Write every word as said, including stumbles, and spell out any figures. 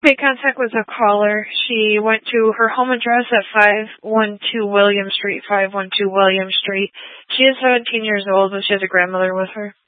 made contact with a caller. She went to her home address at five one two William Street, five one two William Street. She is seventeen years old, but she has a grandmother with her.